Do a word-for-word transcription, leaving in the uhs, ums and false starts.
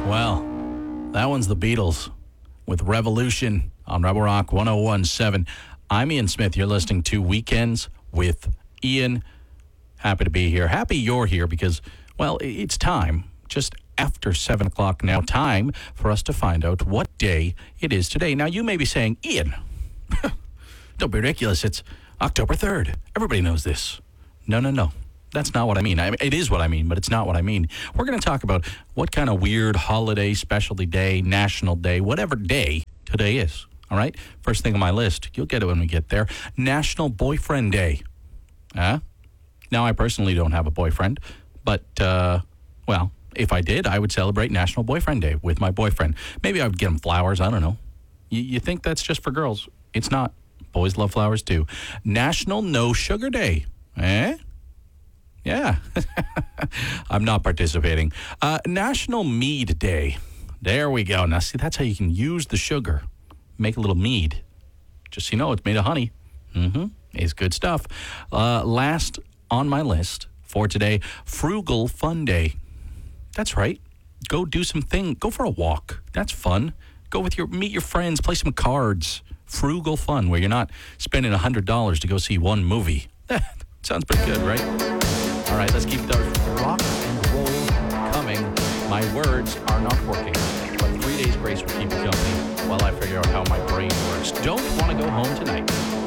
Well, that one's the Beatles with Revolution on Rebel Rock one oh one point seven. I'm Ian Smith. You're listening to Weekends with Ian. Happy to be here. Happy you're here because, well, it's time, just after seven o'clock now, time for us to find out what day it is today. Now, you may be saying, Ian, don't be ridiculous. It's October third. Everybody knows this. No, no, no. That's not what I mean. I mean. It is what I mean, but it's not what I mean. We're going to talk about what kind of weird holiday, specialty day, national day, whatever day today is. All right? First thing on my list, you'll get it when we get there, National Boyfriend Day. Huh? Now, I personally don't have a boyfriend, but, uh, well, if I did, I would celebrate National Boyfriend Day with my boyfriend. Maybe I would get him flowers. I don't know. You, you think that's just for girls. It's not. Boys love flowers, too. National No Sugar Day. Eh? Yeah. I'm not participating. Uh, National Mead Day. There we go. Now, see, that's how you can use the sugar. Make a little mead. Just so you know, it's made of honey. Mm-hmm. It's good stuff. Uh, last on my list for today, Frugal Fun Day. That's right. Go do some thing. Go for a walk. That's fun. Go with your, meet your friends, play some cards. Frugal fun, where you're not spending one hundred dollars to go see one movie. Sounds pretty good, right? All right, let's keep the rock and roll coming. My words are not working, but three days grace will keep you company while I figure out how my brain works. Don't want to go home tonight.